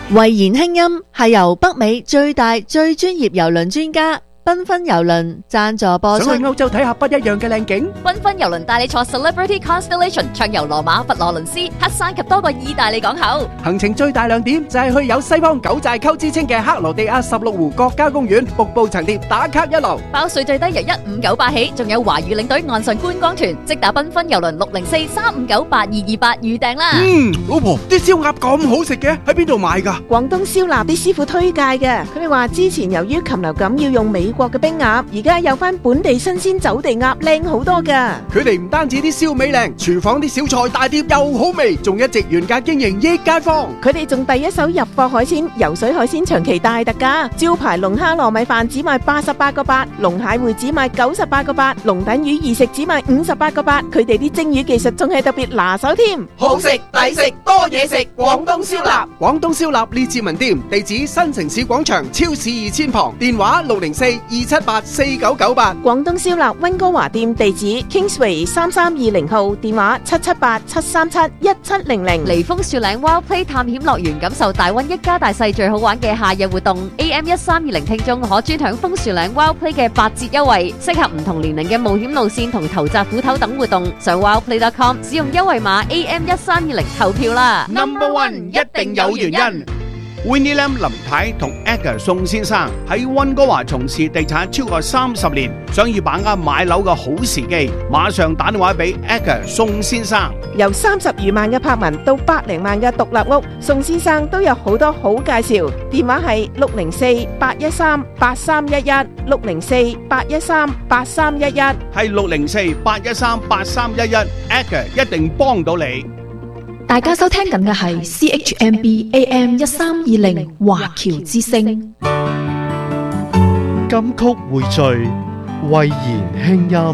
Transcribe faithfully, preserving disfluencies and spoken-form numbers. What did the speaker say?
慧言輕音係由北美最大最專業郵輪專家繽紛郵輪贊助播出。 想去歐洲睇下不一樣嘅靚景， 繽紛郵輪帶你坐 Celebrity Constellation 暢遊羅馬、佛羅倫斯、黑山及多個意大利港口。 行程最大亮點就係去有西方九寨溝之稱嘅克羅地亞十六湖國家公園，瀑布層疊打卡一流。 包稅最低由一五九八起，仲有華語領隊岸上觀光團，即打繽紛郵輪六零四三五九八二二八預訂啦。 嗯，老婆，啲燒鴨咁好食嘅，喺邊度買㗎？ 廣東燒臘啲師傅推介嘅，佢哋話之前由於禽流感要用美國嘅冰鴨，而家有翻本地新鮮走地鴨，靚好多噶。 佢哋唔單止啲燒味靚，廚房啲小菜大碟又好味，仲一直原價經營益街坊。 佢哋仲第一手入貨海鮮，游水海鮮長期大特價，招牌龍蝦糯米飯只賣八十八個八，龍蟹會只賣九十八個八，龍躉魚二食只賣五十八個八。佢哋啲蒸魚技術仲係特別拿手添， 好食抵食多嘢食，廣東燒臘。廣東燒臘列治文店，地址新城市廣場超市二千旁，電話六零四二七八四九九八。 廣東燒臘溫哥華店地址 Kingsway 三三二零號，電話七七八七三七一七零零。 嚟楓樹嶺 Wild Play 探險樂園，感受大溫一家大細最好玩嘅夏日活動。A M 一三二零聽眾可專享楓樹嶺 Wild Play 嘅八折優惠，適合唔同年齡嘅冒險路線同投擲斧頭等活動。上 wildplay dot com 使用優惠碼 A M 一三二零投票啦。 Number one 一定有原因。 Winnie Lam 林太同 Edgar 宋先生喺溫哥華從事地產超過三十年，想要把握買樓嘅好時機，馬上打電話俾 Edgar 宋先生。 由三十餘萬嘅柏文到百零萬嘅獨立屋，宋先生都有好多好介紹。電話係六零四八一三八三一一，六零四八一三八三一一， 係六零四八一三八三一一 ，Edgar 一定幫到你。 大家收聽緊嘅係 C H M B A M 一三二零華僑之聲。 金曲匯聚，慧言輕音。